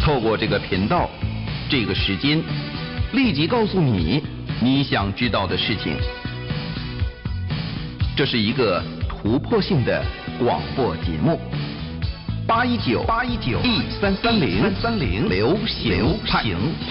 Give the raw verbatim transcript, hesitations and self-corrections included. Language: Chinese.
透过这个频道，这个时间，立即告诉你你想知道的事情。这是一个突破性的广播节目。八一九八一九一三三零三三零流行派。